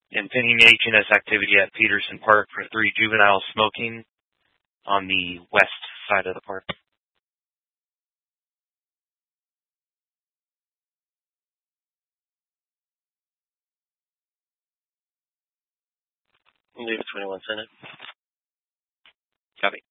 and pending H&S activity at Peterson Park for 3 juveniles smoking on the west side of the park. Leave 21 Senate. Copy.